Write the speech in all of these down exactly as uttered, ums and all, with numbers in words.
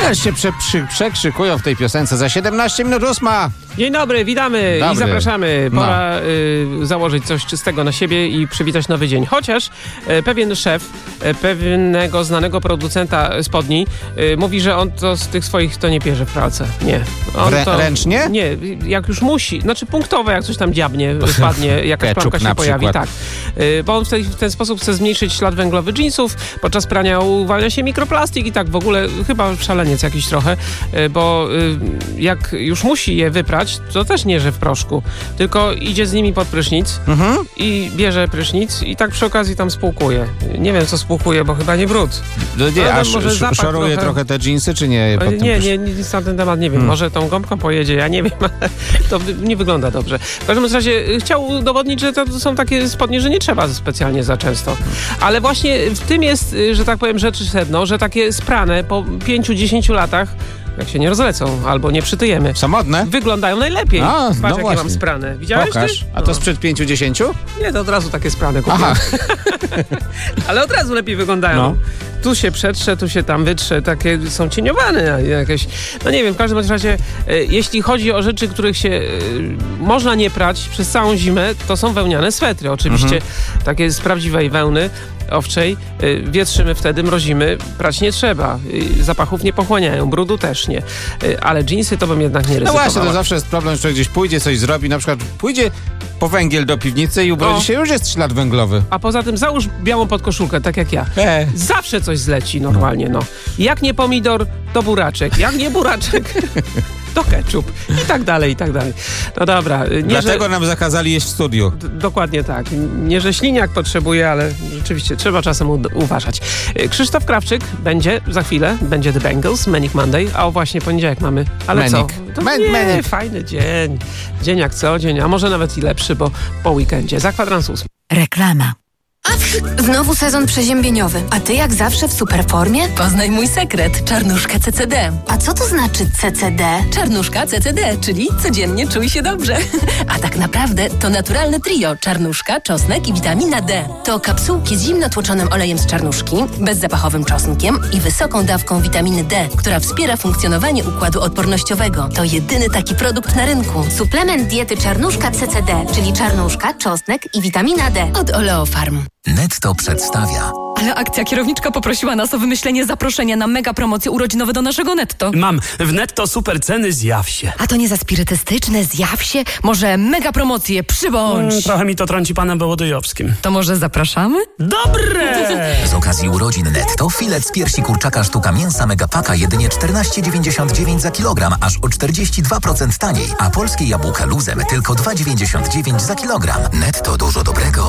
Ależ się prze, przy, przekrzykują w tej piosence. Za siedemnaście minut ósma. Dzień dobry, witamy Dobry. i zapraszamy. No. Pora y, założyć coś czystego na siebie i przywitać nowy dzień. Chociaż y, pewien szef y, pewnego znanego producenta spodni y, mówi, że on to z tych swoich to nie pierze w pralce. Nie. On Rę, to, ręcznie? Nie, jak już musi. Znaczy punktowo, jak coś tam dziabnie, spadnie, jakaś Ketchup plamka się na pojawi. przykład. Tak. Y, bo on w, tej, w ten sposób chce zmniejszyć ślad węglowy jeansów. Podczas prania uwalnia się mikroplastik i tak w ogóle chyba szaleniec jakiś trochę, y, bo y, jak już musi je wyprać, to też nie, że w proszku, tylko idzie z nimi pod prysznic Mhm. i bierze prysznic i tak przy okazji tam spłukuje. Nie wiem, co spłukuje, bo chyba nie brud. No nie, Ale aż może sz- zapach szoruje trochę- trochę te dżinsy, czy nie? pod tym Nie, prysz- nie, nic na ten temat nie wiem. Hmm. Może tą gąbką pojedzie, ja nie wiem, ale to wy- nie wygląda dobrze. W każdym razie y, chciał udowodnić, że to są takie spodnie, że nie trzeba specjalnie za często. Ale właśnie w tym jest, y, że tak powiem, rzeczy sedno, że takie sprane po pięciu dziesięciu latach, jak się nie rozlecą albo nie przytyjemy, Są modne? wyglądają najlepiej. A, Patrz, no jakie właśnie. mam sprane. Widziałeś Pokaż. ty? A to sprzed pięciu, dziesięciu? Nie, to od razu takie sprane kupiłem. Aha. Ale od razu lepiej wyglądają. No. Tu się przetrze, tu się tam wytrze, takie są cieniowane jakieś. No nie wiem, w każdym razie, e, jeśli chodzi o rzeczy, których się e, można nie prać przez całą zimę, to są wełniane swetry. Oczywiście takie z prawdziwej wełny owczej. E, wietrzymy wtedy, mrozimy, prać nie trzeba. E, zapachów nie pochłaniają, brudu też nie. E, ale dżinsy to bym jednak nie No ryzykowała. właśnie, to zawsze jest problem, że gdzieś pójdzie, coś zrobi, na przykład pójdzie po węgiel do piwnicy i ubrodzi O. się, już jest ślad węglowy. A poza tym załóż białą podkoszulkę, tak jak ja. E. Zawsze coś zleci normalnie, no. Jak nie pomidor, to buraczek. Jak nie buraczek, to ketchup. I tak dalej, i tak dalej. No dobra. Nie, Dlatego że... nam zakazali jeść w studiu. D- dokładnie tak. Nie, że śliniak potrzebuje, ale rzeczywiście trzeba czasem u- uważać. Y, Krzysztof Krawczyk będzie za chwilę, będzie The Bangles, Manic Monday, a o właśnie poniedziałek mamy. Ale Manic. co? To Man- nie, Manic. fajny dzień. Dzień jak co dzień, a może nawet i lepszy, bo po weekendzie. Za kwadrans ósmy. Reklama. Znowu sezon przeziębieniowy, a ty jak zawsze w superformie? Poznaj mój sekret. Czarnuszka C C D. A co to znaczy C C D? Czarnuszka C C D, czyli codziennie czuj się dobrze. A tak naprawdę to naturalne trio. Czarnuszka, czosnek i witamina D. To kapsułki z zimno tłoczonym olejem z czarnuszki, bezzapachowym czosnkiem i wysoką dawką witaminy D, która wspiera funkcjonowanie układu odpornościowego. To jedyny taki produkt na rynku. Suplement diety czarnuszka C C D, czyli czarnuszka, czosnek i witamina D. Od Oleofarm. Netto przedstawia. Ale akcja kierowniczka poprosiła nas o wymyślenie zaproszenia na mega promocje urodzinowe do naszego Netto. Mam w netto super ceny, zjaw się. A to nie za spirytystyczne, zjaw się? Może mega promocje, przybądź! Mm, trochę mi to trąci panem Wołodyjowskim. To może zapraszamy? Dobre! Z okazji urodzin Netto filet z piersi kurczaka sztuka mięsa Megapaka jedynie czternaście dziewięćdziesiąt dziewięć za kilogram, aż o czterdzieści dwa procent taniej, a polskie jabłka luzem tylko dwa dziewięćdziesiąt dziewięć za kilogram. Netto dużo dobrego.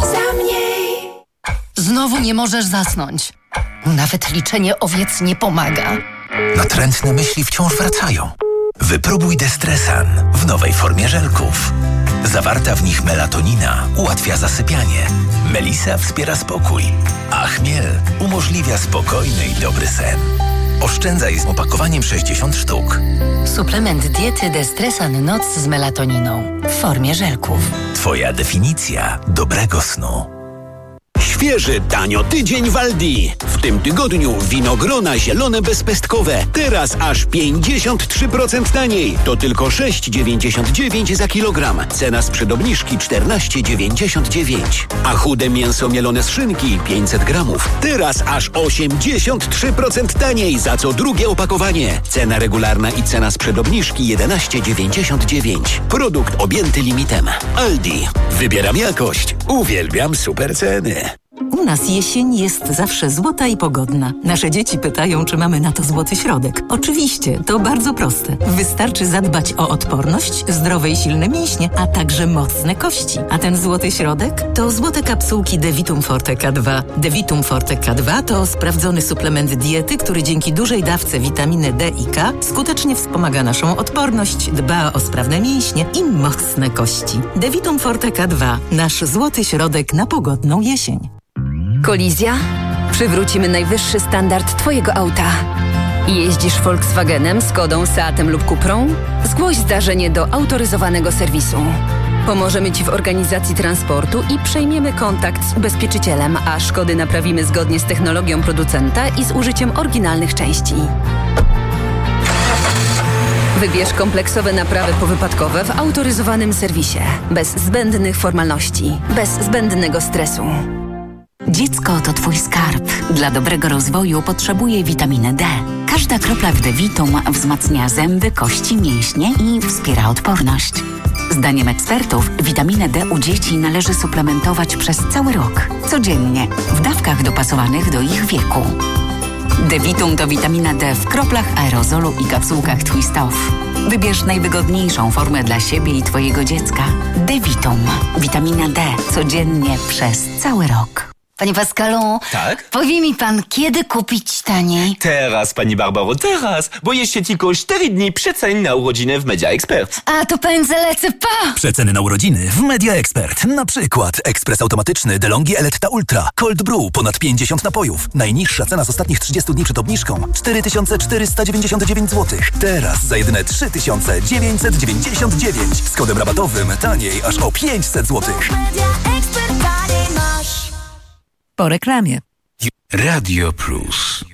Znowu nie możesz zasnąć. Nawet liczenie owiec nie pomaga. Natrętne myśli wciąż wracają. Wypróbuj Destresan w nowej formie żelków. Zawarta w nich melatonina ułatwia zasypianie. Melisa wspiera spokój, a chmiel umożliwia spokojny i dobry sen. Oszczędzaj z opakowaniem sześćdziesiąt sztuk. Suplement diety Destresan Noc z melatoniną w formie żelków. Twoja definicja dobrego snu. Świeży, tanio tydzień w Aldi. W tym tygodniu winogrona zielone bezpestkowe. Teraz aż pięćdziesiąt trzy procent taniej. To tylko sześć dziewięćdziesiąt dziewięć za kilogram. Cena sprzed obniżki czternaście dziewięćdziesiąt dziewięć. A chude mięso mielone z szynki pięćset gramów. Teraz aż osiemdziesiąt trzy procent taniej za co drugie opakowanie. Cena regularna i cena sprzed obniżki jedenaście dziewięćdziesiąt dziewięć. Produkt objęty limitem. Aldi. Wybieram jakość. Uwielbiam super ceny. U nas jesień jest zawsze złota i pogodna. Nasze dzieci pytają, czy mamy na to złoty środek. Oczywiście, to bardzo proste. Wystarczy zadbać o odporność, zdrowe i silne mięśnie, a także mocne kości. A ten złoty środek to złote kapsułki Devitum Forte K dwa. Devitum Forte K dwa to sprawdzony suplement diety, który dzięki dużej dawce witaminy D i K skutecznie wspomaga naszą odporność, dba o sprawne mięśnie i mocne kości. Devitum Forte K dwa. Nasz złoty środek na pogodną jesień. Kolizja? Przywrócimy najwyższy standard Twojego auta. Jeździsz Volkswagenem, Skodą, Seatem lub Cuprą? Zgłoś zdarzenie do autoryzowanego serwisu. Pomożemy Ci w organizacji transportu i przejmiemy kontakt z ubezpieczycielem, a szkody naprawimy zgodnie z technologią producenta i z użyciem oryginalnych części. Wybierz kompleksowe naprawy powypadkowe w autoryzowanym serwisie. Bez zbędnych formalności, bez zbędnego stresu. Dziecko to twój skarb. Dla dobrego rozwoju potrzebuje witaminy D. Każda kropla w D-Vitum wzmacnia zęby, kości, mięśnie i wspiera odporność. Zdaniem ekspertów witaminę D u dzieci należy suplementować przez cały rok, codziennie, w dawkach dopasowanych do ich wieku. D-Vitum to witamina D w kroplach, aerozolu i kapsułkach Twist Off. Wybierz najwygodniejszą formę dla siebie i twojego dziecka. D-Vitum. Witamina D codziennie przez cały rok. Panie Pascalu, tak? Powie mi pan, kiedy kupić taniej? Teraz, pani Barbaro, teraz, bo jeszcze tylko cztery dni przecen na urodziny w Media Expert. A, to pędzę, lecę, pa! Przeceny na urodziny w Media Expert. Na przykład ekspres automatyczny DeLonghi Eletta Ultra, Cold Brew, ponad pięćdziesiąt napojów. Najniższa cena z ostatnich trzydziestu dni przed obniżką cztery tysiące czterysta dziewięćdziesiąt dziewięć złotych. Teraz za jedyne trzy tysiące dziewięćset dziewięćdziesiąt dziewięć. Z kodem rabatowym taniej aż o pięćset złotych. Po reklamie. Radio Plus.